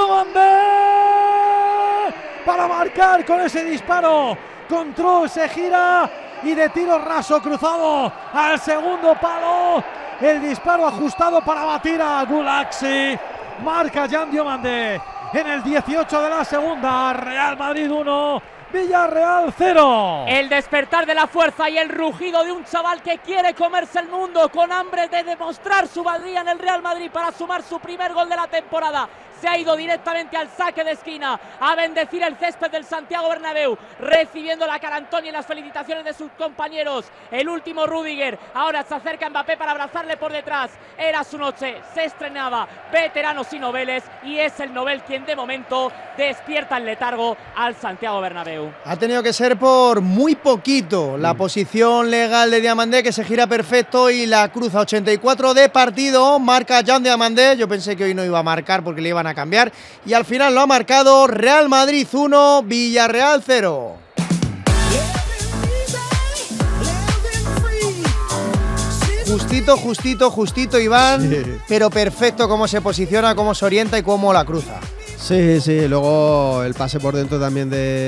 Diomandé para marcar con ese disparo. Control, se gira y de tiro raso cruzado al segundo palo. El disparo ajustado para batir a Gulaxi. Marca Jan Diomandé en el 18 de la segunda. Real Madrid 1, Villarreal 0. El despertar de la fuerza y el rugido de un chaval que quiere comerse el mundo, con hambre de demostrar su valía en el Real Madrid para sumar su primer gol de la temporada. Se ha ido directamente al saque de esquina a bendecir el césped del Santiago Bernabéu, recibiendo la cara Antonio y las felicitaciones de sus compañeros. El último Rüdiger, ahora se acerca Mbappé para abrazarle por detrás. Era su noche, se estrenaba, veteranos y noveles, y es el Nobel quien de momento despierta el letargo al Santiago Bernabéu. Ha tenido que ser por muy poquito la posición legal de Diomandé, que se gira perfecto y la cruza. 84 de partido, marca Jan Diomandé. Yo pensé que hoy no iba a marcar porque le iban a cambiar, y al final lo ha marcado. Real Madrid 1, Villarreal 0. Justito, Iván, sí. Pero perfecto cómo se posiciona, cómo se orienta y cómo la cruza. Sí, luego el pase por dentro también de